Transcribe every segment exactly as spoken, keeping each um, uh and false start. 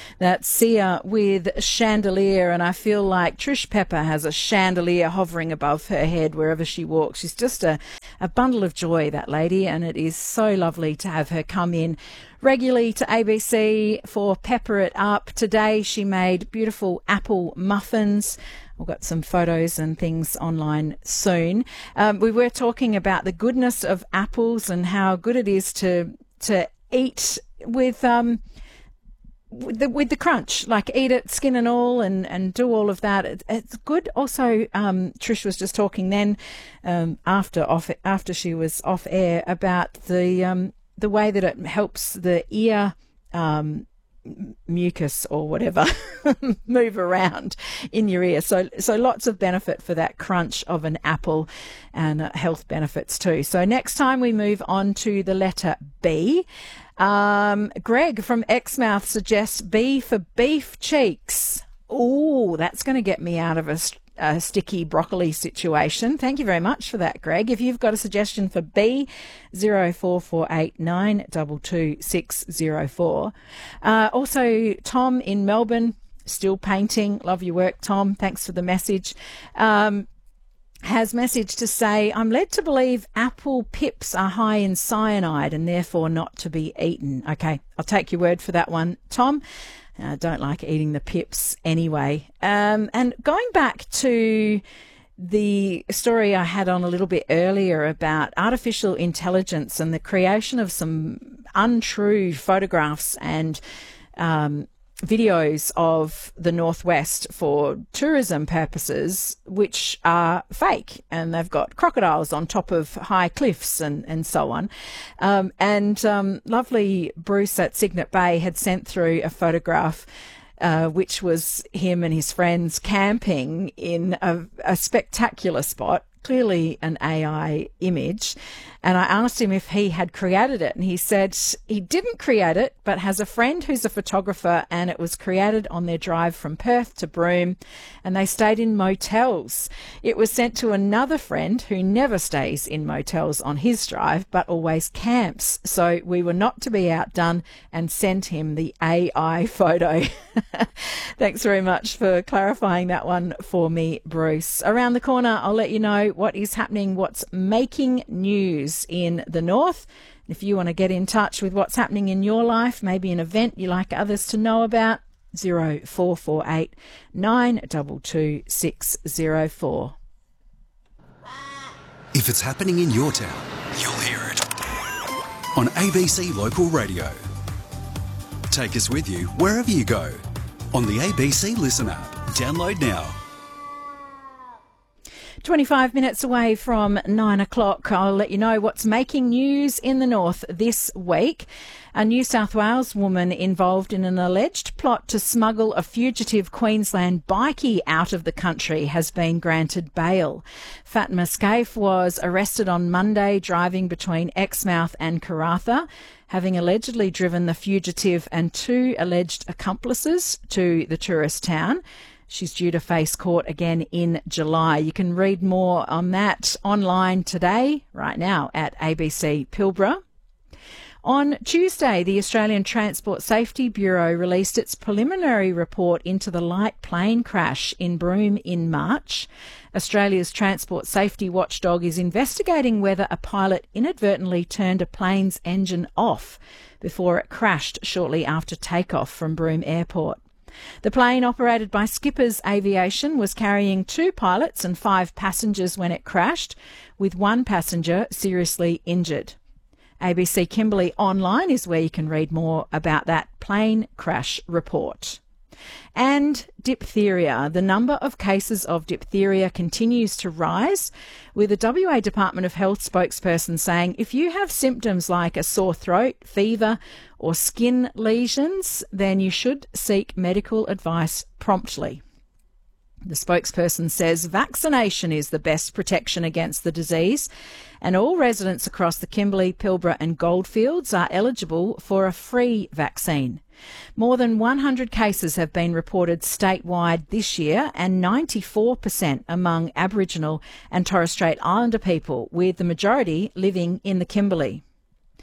That's Sia with Chandelier, and I feel like Trish Pepper has a chandelier hovering above her head wherever she walks. She's just a, a bundle of joy, that lady, and it is so lovely to have her come in regularly to A B C for Pepper It Up. Today she made beautiful apple muffins. We've got some photos and things online soon. Um, we were talking about the goodness of apples and how good it is to to eat with um with the, with the crunch, like eat it skin and all, and, and do all of that. It, it's good. Also, um, Trish was just talking then um, after off after she was off air about the um, the way that it helps the ear um, mucus or whatever move around in your ear. So so lots of benefit for that crunch of an apple, and uh, health benefits too. So next time we move on to the letter B. Um, Greg from Exmouth suggests B for beef cheeks. Oh, that's going to get me out of a, a sticky broccoli situation. Thank you very much for that, Greg. If you've got a suggestion for B, zero four four eight nine two two six zero four. Uh, also, Tom in Melbourne, still painting. Love your work, Tom. Thanks for the message. Um, has message to say, I'm led to believe apple pips are high in cyanide and therefore not to be eaten. Okay, I'll take your word for that one, Tom. I uh, don't like eating the pips anyway. Um, and going back to the story I had on a little bit earlier about artificial intelligence and the creation of some untrue photographs and um videos of the Northwest for tourism purposes, which are fake, and they've got crocodiles on top of high cliffs and, and so on. Um, and um, lovely Bruce at Cygnet Bay had sent through a photograph Uh, which was him and his friends camping in a, a spectacular spot, clearly an A I image. And I asked him if he had created it, and he said he didn't create it, but has a friend who's a photographer, and it was created on their drive from Perth to Broome, and they stayed in motels. It was sent to another friend who never stays in motels on his drive, but always camps. So we were not to be outdone and sent him the A I photo. Thanks very much for clarifying that one for me, Bruce. Around the corner, I'll let you know what is happening, what's making news in the north. If you want to get in touch with what's happening in your life, maybe an event you like others to know about, zero four four eight nine two two six zero four. If it's happening in your town, you'll hear it on A B C Local Radio. Take us with you wherever you go on the A B C Listen app. Download now. twenty-five minutes away from nine o'clock. I'll let you know what's making news in the north this week. A New South Wales woman involved in an alleged plot to smuggle a fugitive Queensland bikie out of the country has been granted bail. Fatma Scaife was arrested on Monday driving between Exmouth and Karratha, having allegedly driven the fugitive and two alleged accomplices to the tourist town. She's due to face court again in July. You can read more on that online today, right now, at A B C Pilbara. On Tuesday, the Australian Transport Safety Bureau released its preliminary report into the light plane crash in Broome in March. Australia's transport safety watchdog is investigating whether a pilot inadvertently turned a plane's engine off before it crashed shortly after takeoff from Broome Airport. The plane, operated by Skippers Aviation, was carrying two pilots and five passengers when it crashed, with one passenger seriously injured. A B C Kimberley Online is where you can read more about that plane crash report. And diphtheria. The number of cases of diphtheria continues to rise, with a W A Department of Health spokesperson saying if you have symptoms like a sore throat, fever or skin lesions, then you should seek medical advice promptly. The spokesperson says vaccination is the best protection against the disease, and all residents across the Kimberley, Pilbara and Goldfields are eligible for a free vaccine. More than one hundred cases have been reported statewide this year, and ninety-four percent among Aboriginal and Torres Strait Islander people, with the majority living in the Kimberley.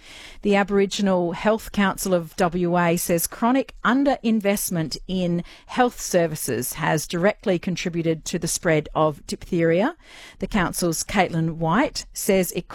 The Aboriginal Health Council of W A says chronic underinvestment in health services has directly contributed to the spread of diphtheria. The council's Caitlin White says it